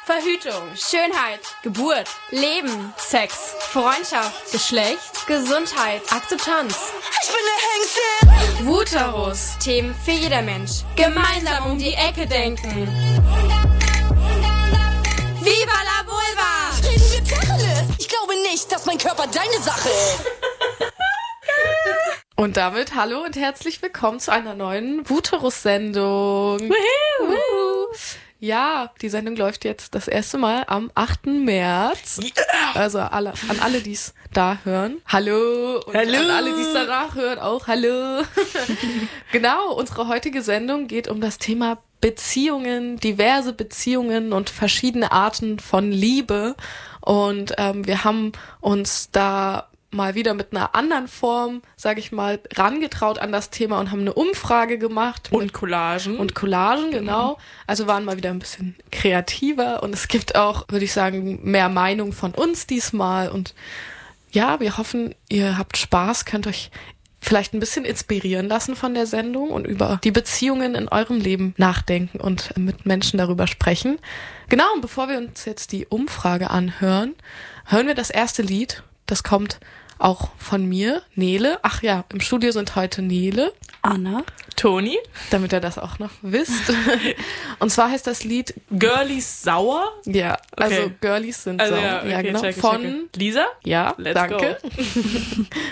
Verhütung, Schönheit, Geburt, Leben, Sex, Freundschaft, Geschlecht, Gesundheit, Akzeptanz. Ich bin eine Hexe! Vuterus, Themen für jeder Mensch. Gemeinsam um die Ecke denken. Viva la Vulva! Reden wir Tacheles! Ich glaube nicht, dass mein Körper deine Sache ist. Und damit hallo und herzlich willkommen zu einer neuen Vuterus-Sendung. Ja, die Sendung läuft jetzt das erste Mal am 8. März. Also an alle, die es da hören. Hallo. Und hallo. An alle, die es danach hören, auch hallo. Genau, unsere heutige Sendung geht um das Thema Beziehungen, diverse Beziehungen und verschiedene Arten von Liebe. Und wir haben uns da mal wieder mit einer anderen Form, sage ich mal, rangetraut an das Thema und haben eine Umfrage gemacht. Und Collagen. Und Collagen, genau. Also waren mal wieder ein bisschen kreativer und es gibt auch, würde ich sagen, mehr Meinung von uns diesmal. Und ja, wir hoffen, ihr habt Spaß, könnt euch vielleicht ein bisschen inspirieren lassen von der Sendung und über die Beziehungen in eurem Leben nachdenken und mit Menschen darüber sprechen. Genau, und bevor wir uns jetzt die Umfrage anhören, hören wir das erste Lied. Das kommt auch von mir, Nele. Ach ja, im Studio sind heute Nele, Anna, Toni, damit ihr das auch noch wisst. Und zwar heißt das Lied Girlies Sauer. Ja, Okay. Also Girlies sind Also sauer. ja, okay, Ja, genau. checke. Von Lisa? Ja, Let's danke. go.